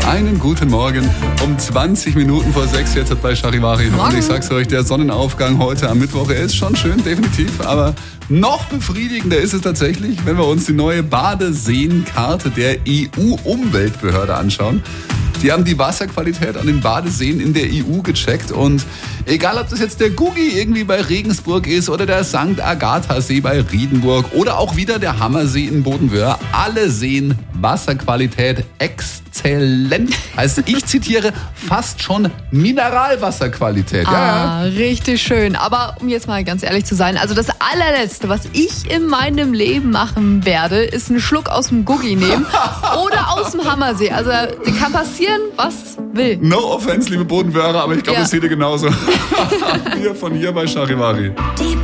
Einen guten Morgen um 20 Minuten vor 6 jetzt bei Charivari. Und ich sag's euch, der Sonnenaufgang heute am Mittwoch, er ist schon schön, definitiv. Aber noch befriedigender ist es tatsächlich, wenn wir uns die neue Badeseenkarte der EU-Umweltbehörde anschauen. Die haben die Wasserqualität an den Badeseen in der EU gecheckt und egal, ob das jetzt der Guggi irgendwie bei Regensburg ist oder der St. Agatha-See bei Riedenburg oder auch wieder der Hammersee in Bodenwöhr, alle Seen Wasserqualität exzellent. Also ich zitiere, fast schon Mineralwasserqualität. Ja. Richtig schön. Aber um jetzt mal ganz ehrlich zu sein, also das allerletzte, was ich in meinem Leben machen werde, ist einen Schluck aus dem Guggi nehmen oder aus dem Hammersee. Also kann passieren, was will. No offense, liebe Bodenwörer, aber ich glaube, das seht ihr genauso. Wir von hier bei Charivari.